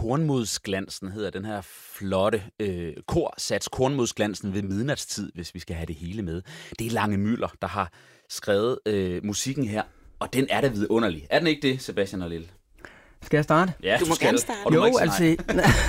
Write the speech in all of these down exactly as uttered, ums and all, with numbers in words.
Kornmodsglansen hedder den her flotte øh, korsats. Kornmodsglansen ved midnatstid, hvis vi skal have det hele med. Det er Lange Müller, der har skrevet øh, musikken her, og den er da vidunderlig. Er den ikke det, Sebastian og Lille? Skal jeg starte? Ja, du må du skal. gerne starte. Og du Jo, må ikke altså,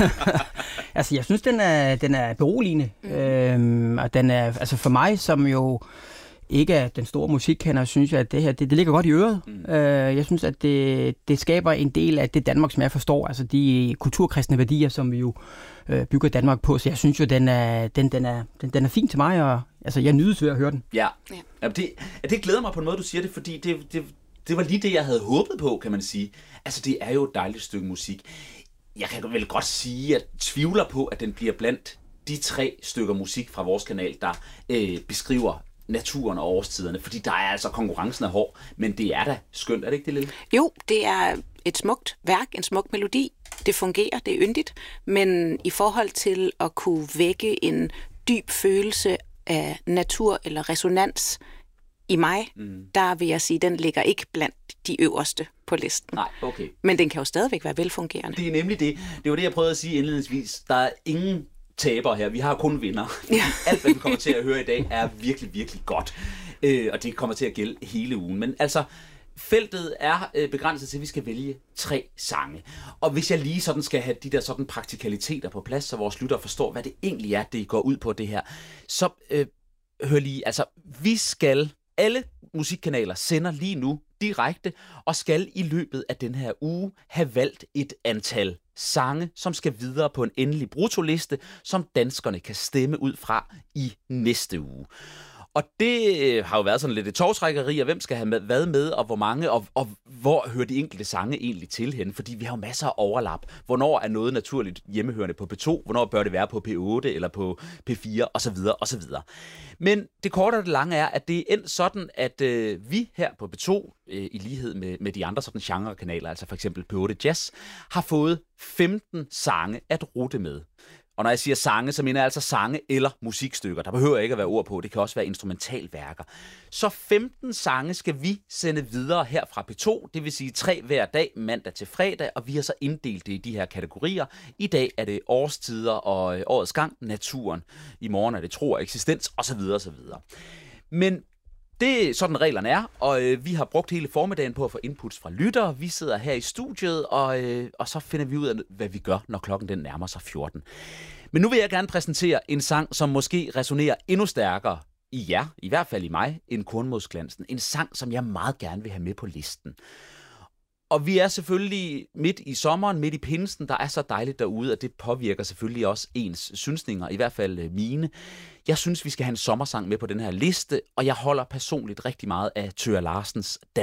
altså, jeg synes, den er, den er beroligende. Mm. Øhm, og den er, altså for mig, som jo ikke er den store musikkender, synes jeg, at det her, det, det ligger godt i øret. Mm. Øh, jeg synes, at det, det skaber en del af det Danmark, som jeg forstår. Altså de kulturkristne værdier, som vi jo øh, bygger Danmark på. Så jeg synes jo, den er, den, den er, den, den er fin til mig, og altså, jeg nydes ved at høre den. Ja, Ja. ja det, det glæder mig på en måde, du siger det, fordi det, det, det var lige det, jeg havde håbet på, kan man sige. Altså, det er jo et dejligt stykke musik. Jeg kan vel godt sige, at jeg tvivler på, at den bliver blandt de tre stykker musik fra vores kanal, der øh, beskriver naturen og årstiderne, fordi der er altså konkurrencen er hård, men det er da skønt, er det ikke det, Lille? Jo, det er et smukt værk, en smuk melodi. Det fungerer, det er yndigt, men i forhold til at kunne vække en dyb følelse af natur eller resonans i mig, mm. der vil jeg sige, at den ligger ikke blandt de øverste på listen. Nej, okay. Men den kan jo stadigvæk være velfungerende. Det er nemlig det. Det var det, jeg prøvede at sige indledningsvis. Der er ingen taber her. Vi har kun vinder. Ja. Alt, hvad vi kommer til at høre i dag, er virkelig, virkelig godt. Øh, og det kommer til at gælde hele ugen. Men altså, feltet er øh, begrænset til, at vi skal vælge tre sange. Og hvis jeg lige sådan skal have de der sådan praktikaliteter på plads, så vores lyttere forstår, hvad det egentlig er, det går ud på det her, så øh, hør lige, altså, vi skal, alle musikkanaler sender lige nu direkte, og skal i løbet af den her uge have valgt et antal sange, som skal videre på en endelig bruttoliste, som danskerne kan stemme ud fra i næste uge. Og det har jo været sådan lidt et tovtrækkeri, og hvem skal have med, hvad med, og hvor mange, og, og hvor hører de enkelte sange egentlig til hen? Fordi vi har jo masser af overlap. Hvornår er noget naturligt hjemmehørende på P to? Hvornår bør det være på P otte eller på P fire? Og så videre, og så videre. Men det korte og det lange er, at det er endt sådan, at øh, vi her på P to, øh, i lighed med, med de andre sådan genrekanaler, altså for eksempel P otte Jazz, har fået femten sange at rute med. Og når jeg siger sange, så mener jeg altså sange eller musikstykker. Der behøver ikke at være ord på, det kan også være instrumentalværker. Så femten sange skal vi sende videre her fra P to, det vil sige tre hver dag, mandag til fredag, og vi har så inddelt det i de her kategorier. I dag er det årstider og årets gang, naturen. I morgen er det tro og eksistens, osv. osv. Men det er sådan reglerne er, og øh, vi har brugt hele formiddagen på at få inputs fra lyttere. Vi sidder her i studiet, og, øh, og så finder vi ud af, hvad vi gør, når klokken den nærmer sig fjorten. Men nu vil jeg gerne præsentere en sang, som måske resonerer endnu stærkere i jer, i hvert fald i mig, end Kornmodsglansen. En sang, som jeg meget gerne vil have med på listen. Og vi er selvfølgelig midt i sommeren, midt i pinsen, der er så dejligt derude, og det påvirker selvfølgelig også ens synsninger, i hvert fald mine. Jeg synes, vi skal have en sommersang med på den her liste, og jeg holder personligt rigtig meget af Thøger Larsens